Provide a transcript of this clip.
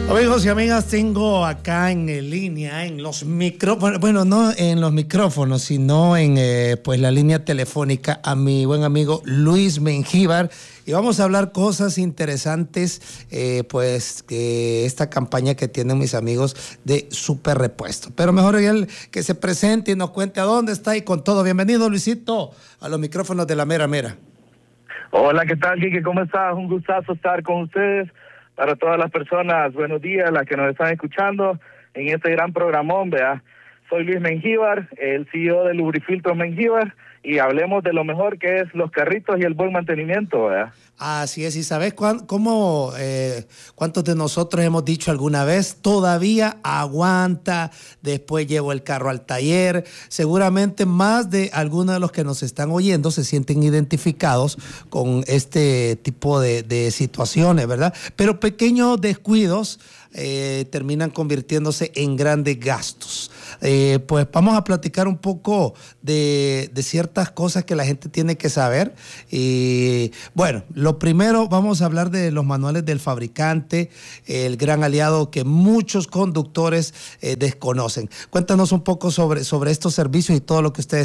Amigos y amigas, tengo acá en línea, en los micrófonos, bueno, no en los micrófonos, sino en pues la línea telefónica a mi buen amigo Luis Mengíbar, y vamos a hablar cosas interesantes, pues que esta campaña que tienen mis amigos de Super Repuesto. Pero mejor él que se presente y nos cuente a dónde está y con todo. Bienvenido, Luisito, a los micrófonos de La Mera Mera. Hola, ¿qué tal, Quique? ¿Cómo estás? Un gustazo estar con ustedes. Para todas las personas, buenos días, las que nos están escuchando en este gran programón, ¿verdad? Soy Luis Mengíbar, el CEO de Lubrifiltros Mengíbar, y hablemos de lo mejor que es los carritos y el buen mantenimiento, ¿verdad? Así es, y ¿sabes cómo, cuántos de nosotros hemos dicho alguna vez? Todavía aguanta, después llevo el carro al taller. Seguramente más de algunos de los que nos están oyendo se sienten identificados con este tipo de situaciones, ¿verdad? Pero pequeños descuidos terminan convirtiéndose en grandes gastos. Pues vamos a platicar un poco de ciertas cosas que la gente tiene que saber. Y bueno, lo primero, vamos a hablar de los manuales del fabricante, el gran aliado que muchos conductores desconocen. Cuéntanos un poco sobre estos servicios y todo lo que ustedes